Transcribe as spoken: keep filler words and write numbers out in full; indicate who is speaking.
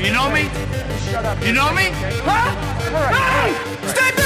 Speaker 1: You know me?
Speaker 2: Shut up.
Speaker 1: You know me?
Speaker 2: Huh? Hey! Stay back!